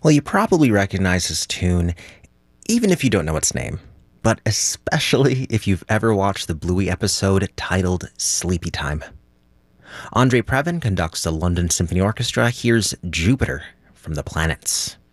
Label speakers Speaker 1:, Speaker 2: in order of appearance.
Speaker 1: Well, you probably recognize this tune, even if you don't know its name, but especially if you've ever watched the Bluey episode titled Sleepy Time. Andre Previn conducts the London Symphony Orchestra. Here's Jupiter from the Planets.